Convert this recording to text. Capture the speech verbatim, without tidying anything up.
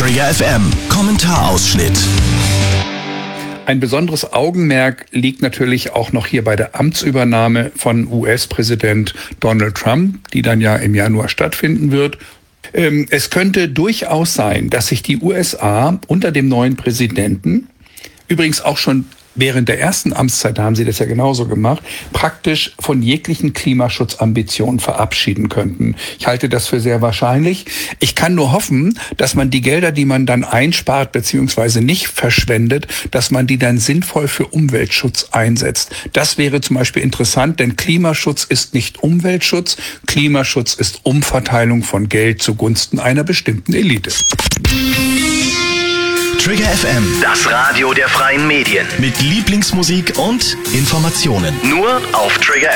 Trigger F M Kommentarausschnitt. Ein besonderes Augenmerk liegt natürlich auch noch hier bei der Amtsübernahme von U S-Präsident Donald Trump, die dann ja im Januar stattfinden wird. Es könnte durchaus sein, dass sich die U S A unter dem neuen Präsidenten, übrigens auch schon während der ersten Amtszeit, da haben sie das ja genauso gemacht, praktisch von jeglichen Klimaschutzambitionen verabschieden könnten. Ich halte das für sehr wahrscheinlich. Ich kann nur hoffen, dass man die Gelder, die man dann einspart bzw. nicht verschwendet, dass man die dann sinnvoll für Umweltschutz einsetzt. Das wäre zum Beispiel interessant, denn Klimaschutz ist nicht Umweltschutz. Klimaschutz ist Umverteilung von Geld zugunsten einer bestimmten Elite. Trigger F M, Das Radio der freien Medien. mit Lieblingsmusik und Informationen. Nur auf Trigger